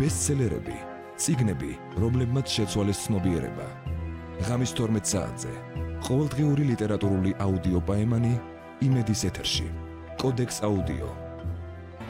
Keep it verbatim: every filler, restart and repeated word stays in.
ბესტსელერები, წიგნები, რომლებმაც შეცვალეს ცნობიერება. ღამის თორმეტ საათზე ყოველდღიური ლიტერატურული აუდიო პაემანი იმედის ეთერში. კოდექს აუდიო.